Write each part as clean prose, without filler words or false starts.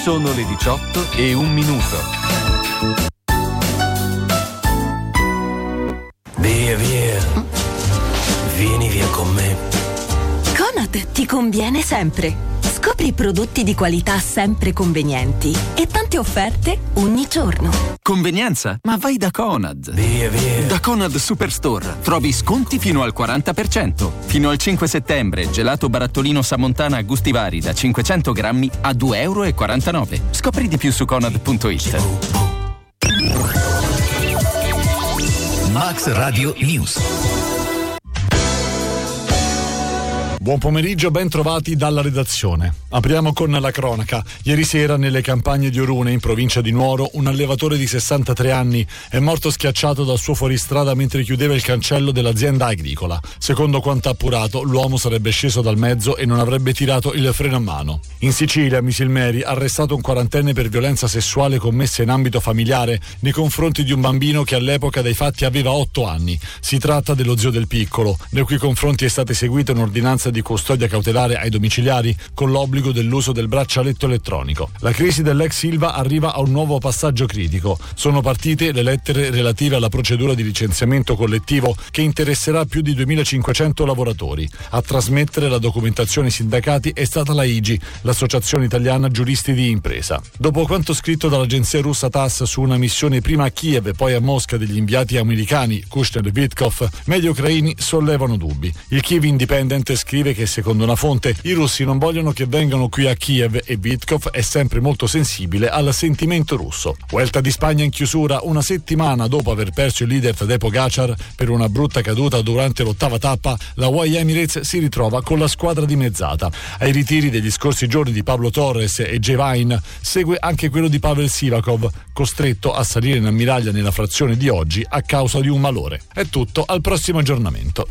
Sono le 18:01. Via, via. Vieni via con me. Conad ti conviene sempre. Scopri prodotti di qualità sempre convenienti e tante offerte ogni giorno. Convenienza? Ma vai da Conad. Via, via. Da Conad Superstore trovi sconti fino al 40%. Fino al 5 settembre gelato barattolino Samontana a gusti vari da 500 grammi a €2,49. Scopri di più su conad.it. Max Radio News. Buon pomeriggio, ben trovati dalla redazione. Apriamo con la cronaca. Ieri sera nelle campagne di Orune, in provincia di Nuoro, un allevatore di 63 anni è morto schiacciato dal suo fuoristrada mentre chiudeva il cancello dell'azienda agricola. Secondo quanto appurato, l'uomo sarebbe sceso dal mezzo e non avrebbe tirato il freno a mano. In Sicilia, Misilmeri ha arrestato un quarantenne per violenza sessuale commessa in ambito familiare nei confronti di un bambino che all'epoca dei fatti aveva 8 anni. Si tratta dello zio del piccolo, nei cui confronti è stata eseguita un'ordinanza di custodia cautelare ai domiciliari con l'obbligo dell'uso del braccialetto elettronico. La crisi dell'ex Ilva arriva a un nuovo passaggio critico. Sono partite le lettere relative alla procedura di licenziamento collettivo che interesserà più di 2.500 lavoratori. A trasmettere la documentazione ai sindacati è stata la IGI, l'Associazione Italiana Giuristi di Impresa. Dopo quanto scritto dall'agenzia russa TASS su una missione prima a Kiev e poi a Mosca degli inviati americani Kushner e Witkoff, media ucraini sollevano dubbi. Il Kiev Independent scrive che secondo una fonte i russi non vogliono che vengano qui a Kiev e Witkoff è sempre molto sensibile al sentimento russo. Vuelta di Spagna in chiusura una settimana dopo aver perso il leader Tadej Pogacar per una brutta caduta durante l'8ª tappa, la Y Emirates si ritrova con la squadra dimezzata. Ai ritiri degli scorsi giorni di Pablo Torres e Jay Vine segue anche quello di Pavel Sivakov, costretto a salire in ammiraglia nella frazione di oggi a causa di un malore. È tutto, al prossimo aggiornamento.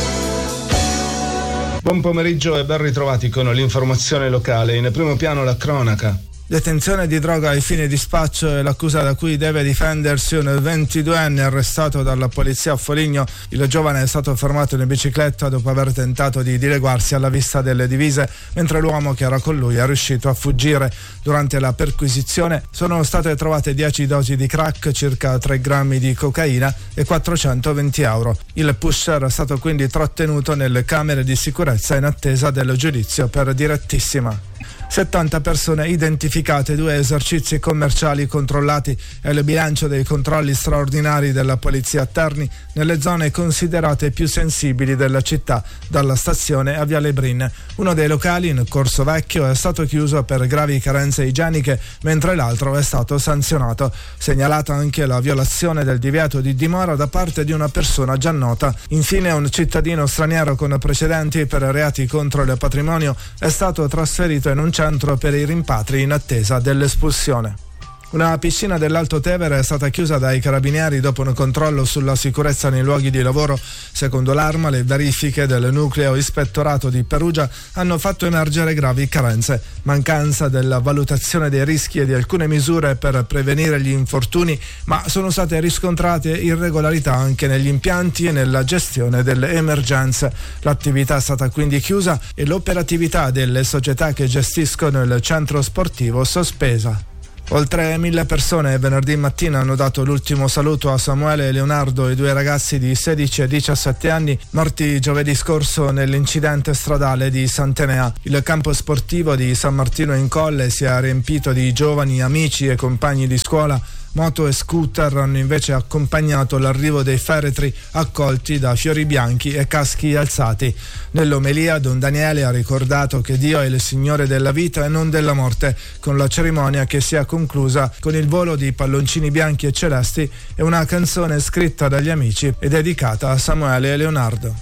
Buon pomeriggio e ben ritrovati con l'informazione locale. In primo piano la cronaca. Detenzione di droga ai fini di spaccio è l'accusa da cui deve difendersi un 22enne arrestato dalla polizia a Foligno. Il giovane è stato fermato in bicicletta dopo aver tentato di dileguarsi alla vista delle divise, mentre l'uomo che era con lui è riuscito a fuggire. Durante la perquisizione sono state trovate 10 dosi di crack, circa 3 grammi di cocaina e 420 euro. Il pusher è stato quindi trattenuto nelle camere di sicurezza in attesa del giudizio per direttissima. 70 persone identificate, 2 esercizi commerciali controllati e il bilancio dei controlli straordinari della polizia a Terni nelle zone considerate più sensibili della città, dalla stazione a Viale Brin. Uno dei locali in Corso Vecchio è stato chiuso per gravi carenze igieniche, mentre l'altro è stato sanzionato. Segnalata anche la violazione del divieto di dimora da parte di una persona già nota. Infine un cittadino straniero con precedenti per reati contro il patrimonio è stato trasferito in un centro per i rimpatri in attesa dell'espulsione. Una piscina dell'Alto Tevere è stata chiusa dai carabinieri dopo un controllo sulla sicurezza nei luoghi di lavoro. Secondo l'Arma, le verifiche del nucleo ispettorato di Perugia hanno fatto emergere gravi carenze, mancanza della valutazione dei rischi e di alcune misure per prevenire gli infortuni, ma sono state riscontrate irregolarità anche negli impianti e nella gestione delle emergenze. L'attività è stata quindi chiusa e l'operatività delle società che gestiscono il centro sportivo sospesa. Oltre 1000 persone venerdì mattina hanno dato l'ultimo saluto a Samuele e Leonardo, i 2 ragazzi di 16 e 17 anni morti giovedì scorso nell'incidente stradale di Sant'Enea. Il campo sportivo di San Martino in Colle si è riempito di giovani, amici e compagni di scuola. Moto e scooter hanno invece accompagnato l'arrivo dei feretri accolti da fiori bianchi e caschi alzati. Nell'omelia Don Daniele ha ricordato che Dio è il Signore della vita e non della morte, con la cerimonia che si è conclusa con il volo di palloncini bianchi e celesti e una canzone scritta dagli amici e dedicata a Samuele e Leonardo.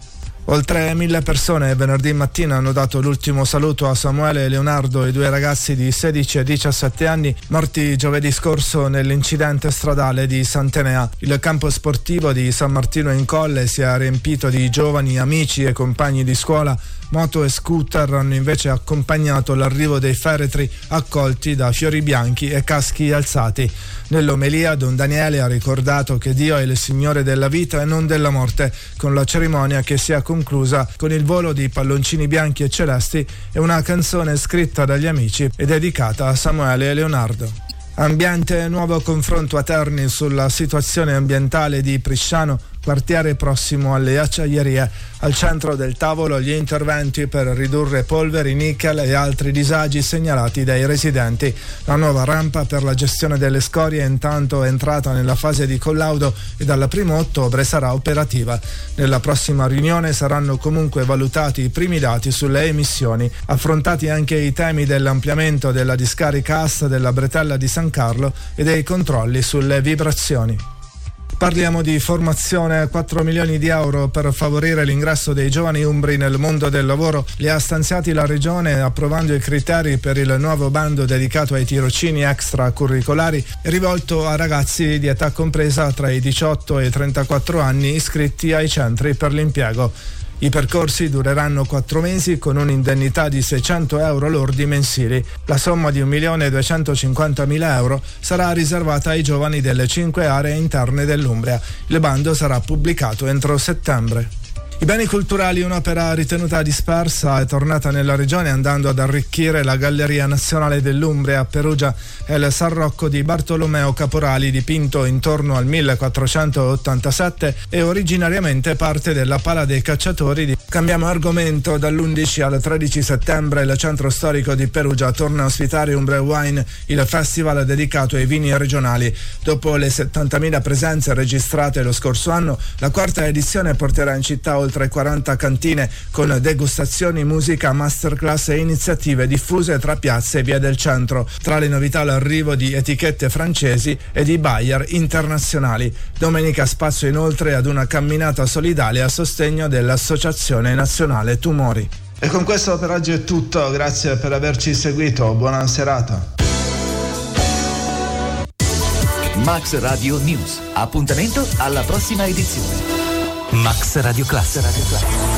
Oltre 1000 persone venerdì mattina hanno dato l'ultimo saluto a Samuele e Leonardo, i 2 ragazzi di 16 e 17 anni morti giovedì scorso nell'incidente stradale di Sant'Enea. Il campo sportivo di San Martino in Colle si è riempito di giovani, amici e compagni di scuola. moto e scooter hanno invece accompagnato l'arrivo dei feretri accolti da fiori bianchi e caschi alzati. Nell'omelia Don Daniele ha ricordato che Dio è il Signore della vita e non della morte, con la cerimonia che si è conclusa con il volo di palloncini bianchi e celesti e una canzone scritta dagli amici e dedicata a Samuele e Leonardo. Ambiente, nuovo confronto a Terni sulla situazione ambientale di Prisciano, quartiere prossimo alle acciaierie. Al centro del tavolo gli interventi per ridurre polveri, nickel e altri disagi segnalati dai residenti. La nuova rampa per la gestione delle scorie intanto è entrata nella fase di collaudo e dal 1 ottobre sarà operativa. Nella prossima riunione saranno comunque valutati i primi dati sulle emissioni, affrontati anche i temi dell'ampliamento della discarica AS della Bretella di San Carlo e dei controlli sulle vibrazioni. Parliamo di formazione. 4 milioni di euro per favorire l'ingresso dei giovani umbri nel mondo del lavoro li ha stanziati la Regione approvando i criteri per il nuovo bando dedicato ai tirocini extracurricolari rivolto a ragazzi di età compresa tra i 18 e i 34 anni iscritti ai centri per l'impiego. I percorsi dureranno 4 mesi con un'indennità di 600 euro lordi mensili. La somma di 1.250.000 euro sarà riservata ai giovani delle 5 aree interne dell'Umbria. Il bando sarà pubblicato entro settembre. I beni culturali, un'opera ritenuta dispersa, è tornata nella regione andando ad arricchire la Galleria Nazionale dell'Umbria a Perugia. È il San Rocco di Bartolomeo Caporali, dipinto intorno al 1487 e originariamente parte della Pala dei Cacciatori di... Cambiamo argomento. Dall'11 al 13 settembre il centro storico di Perugia torna a ospitare Umbria Wine, il festival dedicato ai vini regionali. Dopo le 70.000 presenze registrate lo scorso anno, la quarta edizione porterà in città oltre 40 cantine con degustazioni, musica, masterclass e iniziative diffuse tra piazze e vie del centro. Tra le novità l'arrivo di etichette francesi e di buyer internazionali. Domenica spazio inoltre ad una camminata solidale a sostegno dell'Associazione Nazionale Tumori. E con questo per oggi è tutto, grazie per averci seguito, buona serata. Max Radio News, appuntamento alla prossima edizione. Max Radio Class.